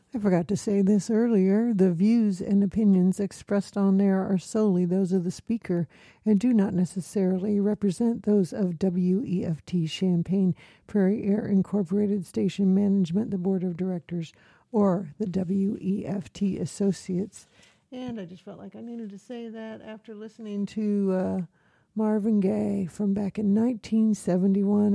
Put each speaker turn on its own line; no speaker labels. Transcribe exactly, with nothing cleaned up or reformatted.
I forgot to say this earlier. The views and opinions expressed on there are solely those of the speaker and do not necessarily represent those of W E F T Champaign Prairie Air Incorporated Station Management, the Board of Directors, or the W E F T Associates. And I just felt like I needed to say that after listening to uh, Marvin Gaye from back in nineteen seventy-one.